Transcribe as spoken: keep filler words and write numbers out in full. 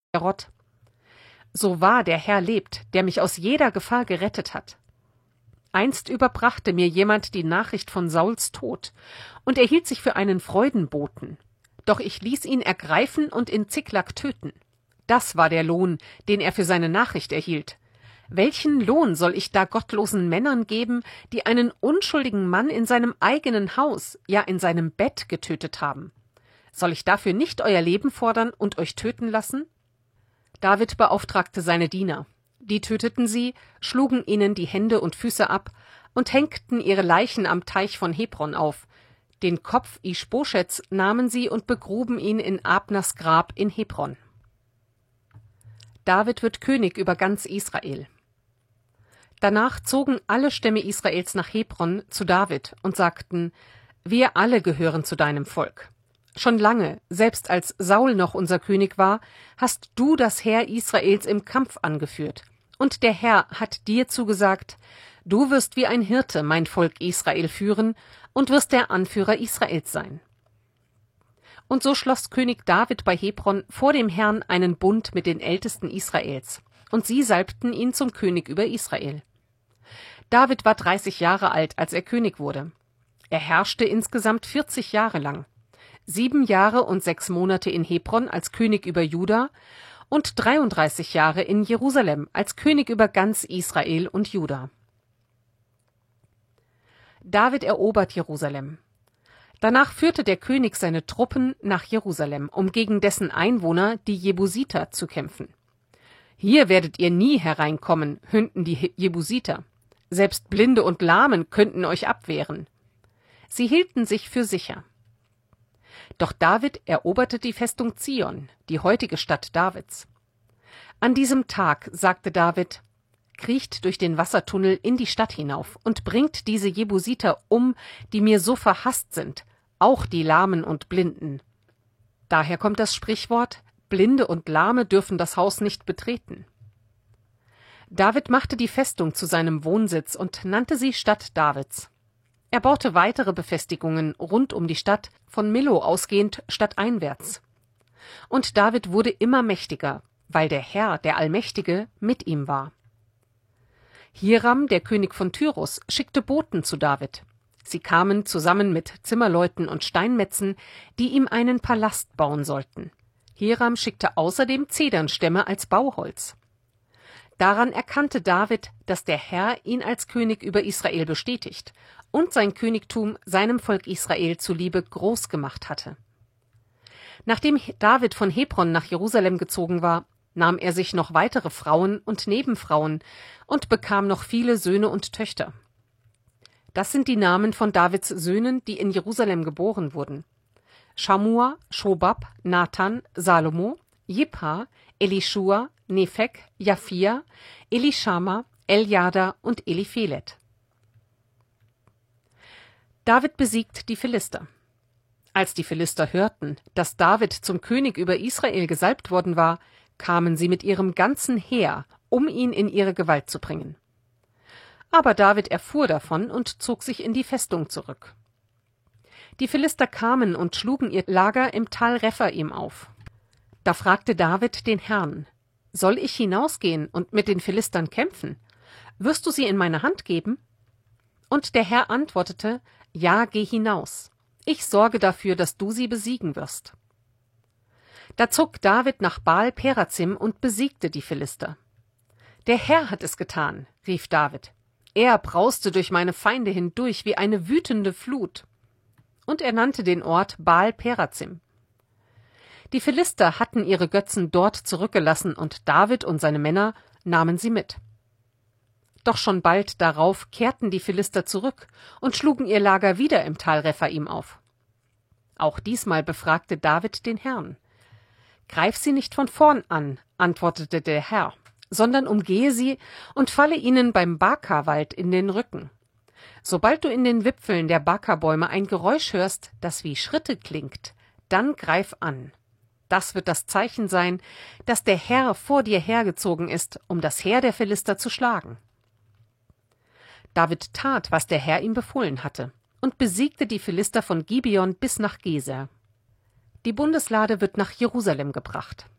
Herod: So wahr der Herr lebt, der mich aus jeder Gefahr gerettet hat. Einst überbrachte mir jemand die Nachricht von Sauls Tod, und er hielt sich für einen Freudenboten. Doch ich ließ ihn ergreifen und in Ziklag töten. Das war der Lohn, den er für seine Nachricht erhielt. Welchen Lohn soll ich da gottlosen Männern geben, die einen unschuldigen Mann in seinem eigenen Haus, ja in seinem Bett getötet haben? Soll ich dafür nicht euer Leben fordern und euch töten lassen? David beauftragte seine Diener. Die töteten sie, schlugen ihnen die Hände und Füße ab und hängten ihre Leichen am Teich von Hebron auf. Den Kopf Ischboschets nahmen sie und begruben ihn in Abners Grab in Hebron. David wird König über ganz Israel. Danach zogen alle Stämme Israels nach Hebron zu David und sagten: Wir alle gehören zu deinem Volk. Schon lange, selbst als Saul noch unser König war, hast du das Heer Israels im Kampf angeführt. Und der Herr hat dir zugesagt: Du wirst wie ein Hirte mein Volk Israel führen und wirst der Anführer Israels sein. Und so schloss König David bei Hebron vor dem Herrn einen Bund mit den Ältesten Israels, und sie salbten ihn zum König über Israel. David war dreißig Jahre alt, als er König wurde. Er herrschte insgesamt vierzig Jahre lang. Sieben Jahre und sechs Monate in Hebron als König über Juda und dreiunddreißig Jahre in Jerusalem als König über ganz Israel und Juda. David erobert Jerusalem. Danach führte der König seine Truppen nach Jerusalem, um gegen dessen Einwohner, die Jebusiter, zu kämpfen. Hier werdet ihr nie hereinkommen, höhnten die Jebusiter. Selbst Blinde und Lahmen könnten euch abwehren. Sie hielten sich für sicher. Doch David eroberte die Festung Zion, die heutige Stadt Davids. An diesem Tag sagte David: Kriecht durch den Wassertunnel in die Stadt hinauf und bringt diese Jebusiter um, die mir so verhasst sind, auch die Lahmen und Blinden. Daher kommt das Sprichwort: Blinde und Lahme dürfen das Haus nicht betreten. David machte die Festung zu seinem Wohnsitz und nannte sie Stadt Davids. Er baute weitere Befestigungen rund um die Stadt, von Millo ausgehend stadteinwärts. Und David wurde immer mächtiger, weil der Herr, der Allmächtige, mit ihm war. Hiram, der König von Tyrus, schickte Boten zu David. Sie kamen zusammen mit Zimmerleuten und Steinmetzen, die ihm einen Palast bauen sollten. Hiram schickte außerdem Zedernstämme als Bauholz. Daran erkannte David, dass der Herr ihn als König über Israel bestätigt und sein Königtum seinem Volk Israel zuliebe groß gemacht hatte. Nachdem David von Hebron nach Jerusalem gezogen war, nahm er sich noch weitere Frauen und Nebenfrauen und bekam noch viele Söhne und Töchter. Das sind die Namen von Davids Söhnen, die in Jerusalem geboren wurden: Schamua, Schobab, Nathan, Salomo, Jibha, Elischua, Nephek, Japhia, Elischama, Eljada und Eliphelet. David besiegt die Philister. Als die Philister hörten, dass David zum König über Israel gesalbt worden war, kamen sie mit ihrem ganzen Heer, um ihn in ihre Gewalt zu bringen. Aber David erfuhr davon und zog sich in die Festung zurück. Die Philister kamen und schlugen ihr Lager im Tal Rephaim auf. Da fragte David den Herrn: Soll ich hinausgehen und mit den Philistern kämpfen? Wirst du sie in meine Hand geben? Und der Herr antwortete: Ja, geh hinaus. Ich sorge dafür, dass du sie besiegen wirst. Da zog David nach Baal Perazim und besiegte die Philister. Der Herr hat es getan, rief David. Er brauste durch meine Feinde hindurch wie eine wütende Flut. Und er nannte den Ort Baal Perazim. Die Philister hatten ihre Götzen dort zurückgelassen und David und seine Männer nahmen sie mit. Doch schon bald darauf kehrten die Philister zurück und schlugen ihr Lager wieder im Tal Rephaim auf. Auch diesmal befragte David den Herrn. Greif sie nicht von vorn an, antwortete der Herr, sondern umgehe sie und falle ihnen beim Baka-Wald in den Rücken. Sobald du in den Wipfeln der Baka-Bäume ein Geräusch hörst, das wie Schritte klingt, dann greif an. Das wird das Zeichen sein, dass der Herr vor dir hergezogen ist, um das Heer der Philister zu schlagen. David tat, was der Herr ihm befohlen hatte, und besiegte die Philister von Gibeon bis nach Geser. Die Bundeslade wird nach Jerusalem gebracht.